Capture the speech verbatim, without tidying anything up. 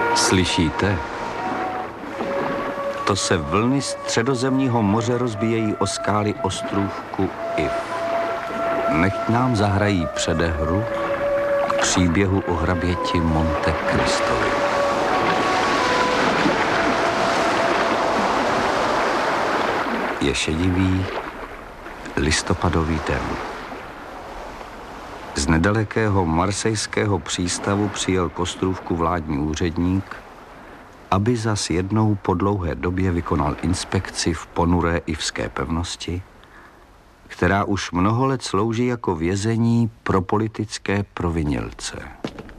Slyšíte? To se vlny Středozemního moře rozbíjejí o skály ostrůvku If. Nechť nám zahrají předehru k příběhu o hraběti Monte Cristovi. Je šedivý listopadový den. Z nedalekého marsejského přístavu přijel k ostrůvku vládní úředník, aby zas jednou po dlouhé době vykonal inspekci v ponuré Ifské pevnosti, která už mnoho let slouží jako vězení pro politické provinilce.